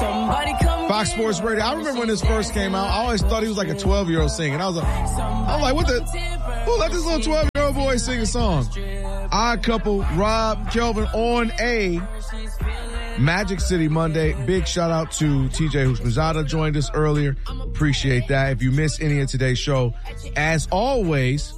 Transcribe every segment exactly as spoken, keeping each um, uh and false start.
Fox Sports Radio. I remember when this first came out. I always thought he was like a twelve-year-old singing. I was like, I'm like, what the? Who let this little twelve-year-old boy sing a song? Odd Couple, Rob, Kelvin on a Magic City Monday. Big shout out to T J Houshmandzadeh, joined us earlier. Appreciate that. If you missed any of today's show, as always,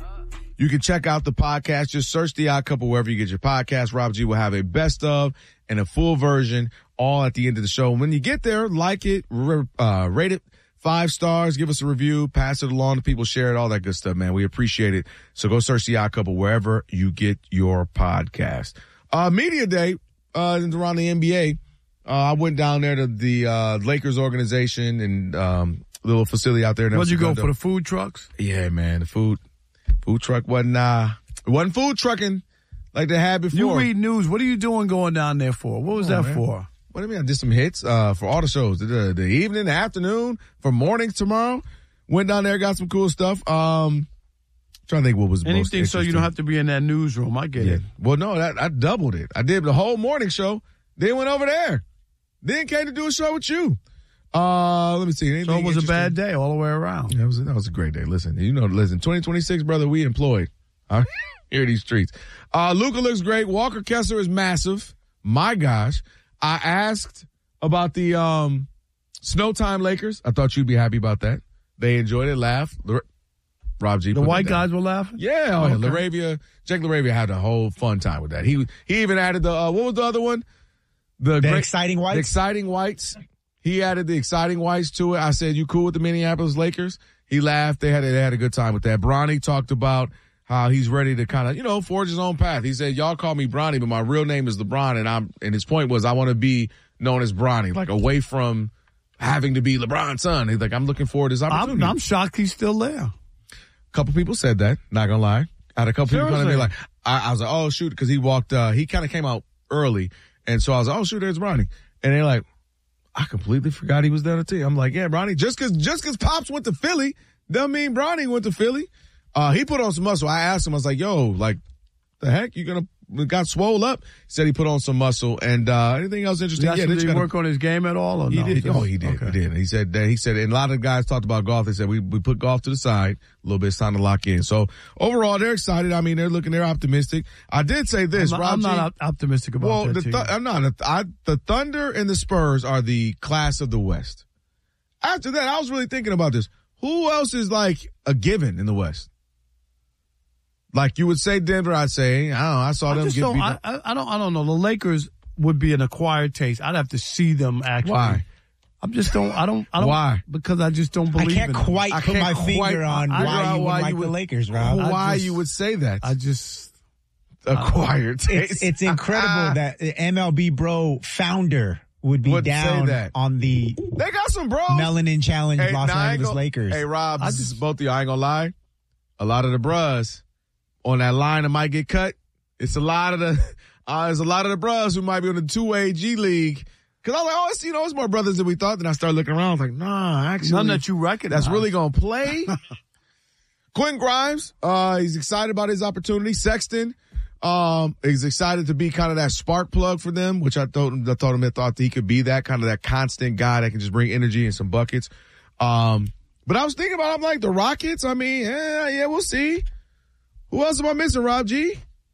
you can check out the podcast. Just search The Odd Couple wherever you get your podcast. Rob G will have a best of and a full version all at the end of the show. When you get there, like it, uh, rate it five stars, give us a review, pass it along to people, share it, all that good stuff, man. We appreciate it. So go search The Odd Couple wherever you get your podcast. Uh, Media Day, uh, around the N B A. Uh, I went down there to the, uh, Lakers organization and, um, little facility out there. Where'd you go, for the food trucks? Yeah, man, the food, food truck wasn't, uh, it wasn't food trucking like they had before. You read news. What are you doing going down there for? What was oh, that man. for? What do you mean? I did some hits uh, for all the shows. The, the evening, the afternoon, for mornings tomorrow. Went down there, got some cool stuff. Um, trying to think what was Anything most interesting. So you don't have to be in that newsroom. I get yeah. it. Well, no, that, I doubled it. I did the whole morning show. Then went over there. Then came to do a show with you. Uh, let me see. Anything so it was a bad day all the way around. Yeah, it was, that was a great day. Listen, you know, listen, twenty twenty-six, brother, we employed. All right? Here in these streets. Uh, Luka looks great. Walker Kessler is massive. My gosh. I asked about the um, Snow Time Lakers. I thought you'd be happy about that. They enjoyed it, laughed. L- Rob G. The white guys were laughing? Yeah. Oh, okay. yeah. Laravia, Jake Laravia had a whole fun time with that. He he even added the, uh, what was the other one? The, the great, exciting whites? The exciting whites. He added the exciting whites to it. I said, you cool with the Minneapolis Lakers? He laughed. They had, they had a good time with that. Bronny talked about how he's ready to kind of, you know, forge his own path. He said, y'all call me Bronny, but my real name is LeBron. And I'm, and his point was, I want to be known as Bronny, like away from having to be LeBron's son. He's like, I'm looking forward to this opportunity. I'm, I'm shocked he's still there. A couple people said that, not gonna lie. I had a couple Seriously? people kind of be like, I, I was like, oh shoot, because he walked, uh, he kind of came out early. And so I was like, oh shoot, there's Bronny. And they're like, I completely forgot he was there too. I'm like, yeah, Bronny, just cause, just cause Pops went to Philly, doesn't mean Bronny went to Philly. Uh, he put on some muscle. I asked him, I was like, yo, like, the heck, you gonna, got swole up? He said he put on some muscle. And, uh, anything else interesting? Yeah, did he gotta, work on his game at all or he no? Did. Oh, he did. Okay. He did. He said that, he said, and a lot of guys talked about golf. They said, we, we put golf to the side a little bit. It's time to lock in. So overall, they're excited. I mean, they're looking, they're optimistic. I did say this, I'm, Rob I'm G, not optimistic about well, that. The th- I'm not. I, the Thunder and the Spurs are the class of the West. After that, I was really thinking about this. Who else is like a given in the West? Like you would say Denver, I'd say, I don't know, I saw I them just get don't, beat I, up. I, I don't, I don't know. The Lakers would be an acquired taste. I'd have to see them actually. Why? I'm just don't, I don't, I don't. Why? Because I just don't believe I can't in quite I put can't my quite, finger on I, why, I, you would why like you would, the Lakers, Rob. Why just, you would say that? I just. Acquired taste. It's, it's incredible that the M L B Bro founder would be Wouldn't down say that. on the They got some bros. Melanin Challenge Hey, Los nah, I ain't Angeles gonna- Lakers. Hey, Rob, I this just- is both of you. I ain't gonna lie. A lot of the bros on that line that might get cut. It's a lot of the, uh, there's a lot of the bros who might be on the two-way G League. Cause I was like, oh, it's, you know, it's more brothers than we thought. Then I started looking around. I was like, nah, actually. None that you recognize. That's really gonna play. Quentin Grimes, uh, he's excited about his opportunity. Sexton, um, is excited to be kind of that spark plug for them, which I thought, I thought him, I thought that he could be that kind of that constant guy that can just bring energy and some buckets. Um, but I was thinking about, I'm like, the Rockets, I mean, yeah, yeah, we'll see. Who else am I missing, Rob G?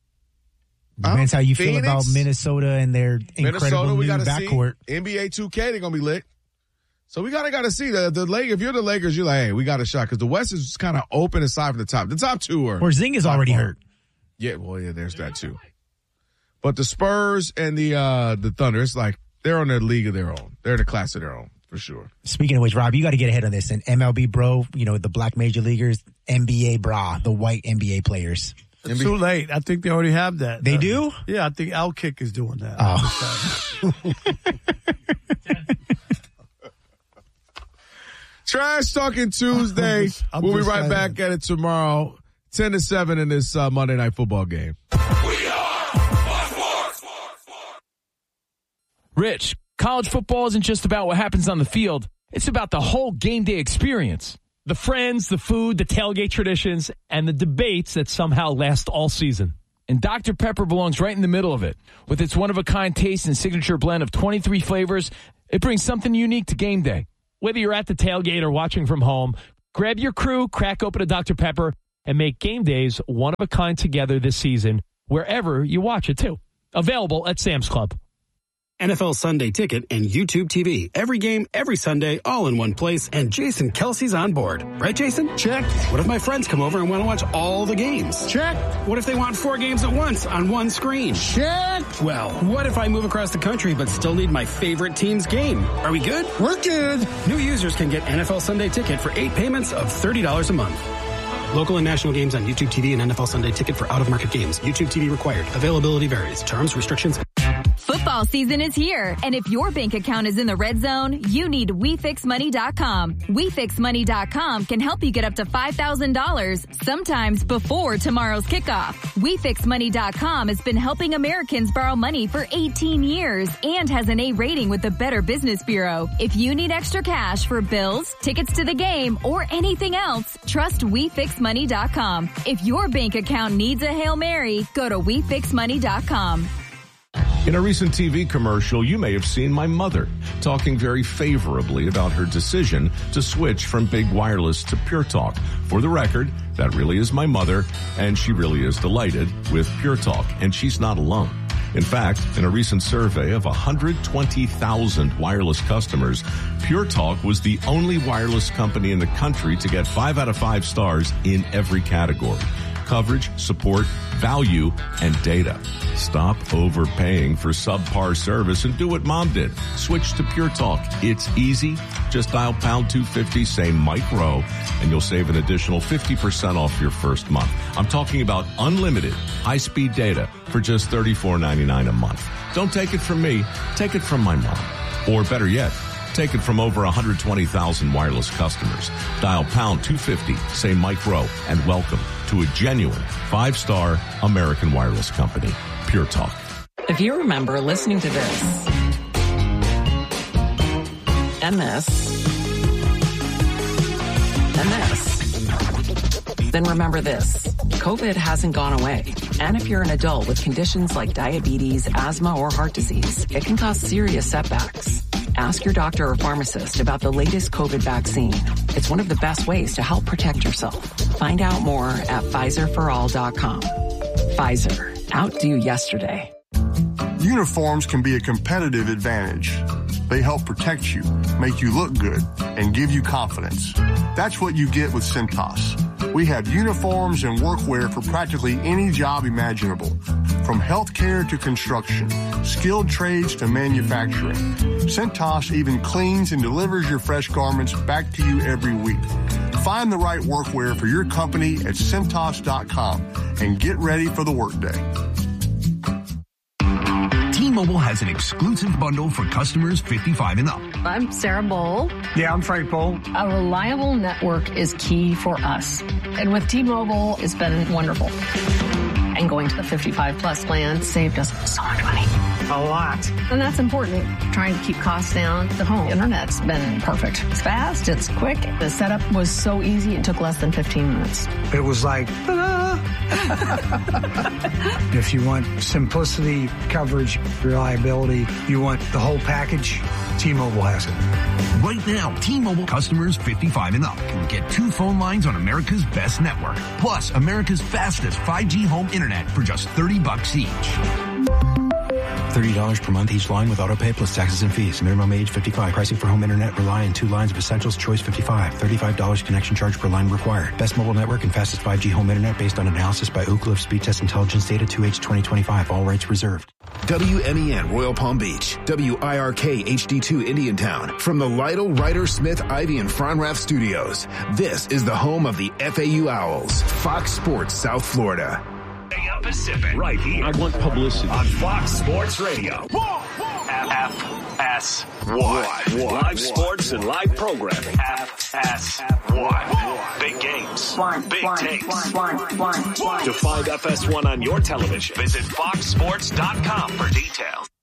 Depends how you Phoenix, feel about Minnesota and their incredible Minnesota, we new gotta backcourt. see. N B A two K, they're gonna be lit. So we gotta gotta see the the Lakers. If you're the Lakers, you're like, hey, we got a shot because the West is kind of open aside from the top. The top two are. Porzingis already hurt. Yeah, well, yeah, there's that too. But the Spurs and the uh the Thunder, it's like they're on their league of their own. They're in a class of their own for sure. Speaking of which, Rob, you got to get ahead on this. And M L B Bro, you know, the black major leaguers, N B A Bra, the white N B A players. It's too late. I think they already have that. They uh, do? Yeah, I think Outkick is doing that. Oh. Trash Talking Tuesday. I'm just- I'm we'll be just right saying. back at it tomorrow, ten to seven in this uh, Monday Night Football game. Rich, college football isn't just about what happens on the field. It's about the whole game day experience. The friends, the food, the tailgate traditions, and the debates that somehow last all season. And Doctor Pepper belongs right in the middle of it. With its one-of-a-kind taste and signature blend of twenty-three flavors, It brings something unique to game day. Whether you're at the tailgate or watching from home, grab your crew, crack open a Doctor Pepper, and make game days one of a kind together this season, wherever you watch it too. Available at Sam's Club. N F L Sunday Ticket and YouTube T V. Every game, every Sunday, all in one place, and Jason Kelsey's on board. Right, Jason? Check. What if my friends come over and want to watch all the games? Check. What if they want four games at once on one screen? Check. Well, what if I move across the country but still need my favorite team's game? Are we good? We're good. New users can get N F L Sunday Ticket for eight payments of thirty dollars a month. Local and national games on YouTube T V and N F L Sunday Ticket for out-of-market games. YouTube T V required. Availability varies. Terms, restrictions. Football season is here, and if your bank account is in the red zone, you need We Fix Money dot com. We Fix Money dot com can help you get up to five thousand dollars, sometimes before tomorrow's kickoff. We Fix Money dot com has been helping Americans borrow money for eighteen years and has an A rating with the Better Business Bureau. If you need extra cash for bills, tickets to the game, or anything else, trust We Fix Money dot com. If your bank account needs a Hail Mary, go to We Fix Money dot com. In a recent T V commercial, you may have seen my mother talking very favorably about her decision to switch from Big Wireless to Pure Talk. For the record, that really is my mother, and she really is delighted with Pure Talk, and she's not alone. In fact, in a recent survey of one hundred twenty thousand wireless customers, Pure Talk was the only wireless company in the country to get five out of five stars in every category: coverage, support, value, and data. Stop overpaying for subpar service and do what Mom did. Switch to Pure Talk. It's easy. Just dial pound two fifty, say Mike Rowe, and you'll save an additional fifty percent off your first month. I'm talking about unlimited high-speed data for just thirty-four ninety-nine a month. Don't take it from me. Take it from my mom. Or better yet, take it from over one hundred twenty thousand wireless customers. Dial pound two fifty, say Mike Rowe, and welcome to a genuine five-star American wireless company, Pure Talk. If you remember listening to this, and this, and this, then remember this. COVID hasn't gone away. And if you're an adult with conditions like diabetes, asthma, or heart disease, it can cause serious setbacks. Ask your doctor or pharmacist about the latest COVID vaccine. It's one of the best ways to help protect yourself. Find out more at Pfizer for all dot com. Pfizer. Outdo yesterday. Uniforms can be a competitive advantage. They help protect you, make you look good, and give you confidence. That's what you get with Cintas. We have uniforms and workwear for practically any job imaginable, from healthcare to construction, skilled trades to manufacturing. Cintas even cleans and delivers your fresh garments back to you every week. Find the right workwear for your company at Cintas dot com and get ready for the workday. T-Mobile has an exclusive bundle for customers fifty-five and up. I'm Sarah Bowl. Yeah, I'm Frank Bowl. A reliable network is key for us. And with T-Mobile, it's been wonderful. And going to the fifty-five plus plan saved us so much money. A lot. And that's important. Trying to keep costs down. The home internet's been perfect. It's fast. It's quick. The setup was so easy. It took less than fifteen minutes. It was like, if you want simplicity, coverage, reliability, you want the whole package, T-Mobile has it. Right now, T-Mobile customers fifty-five and up can get two phone lines on America's best network, plus America's fastest five G home internet for just thirty bucks each. thirty dollars per month each line with autopay plus taxes and fees. Minimum age fifty-five. Pricing for home internet rely on two lines of Essentials Choice fifty-five. thirty-five dollars connection charge per line required. Best mobile network and fastest five G home internet based on analysis by Ookla of Speed Test Intelligence data two H twenty twenty-five. All rights reserved. W M E N Royal Palm Beach. W I R K H D two Indiantown. From the Lytle, Ryder, Smith, Ivy, and Fronrath studios. This is the home of the F A U Owls. Fox Sports South Florida. A M Pacific, right here. I want publicity on Fox Sports Radio. F S one. Live sports and live programming. F S one. Big games. Big takes. To find F S one on your television, visit fox sports dot com for details.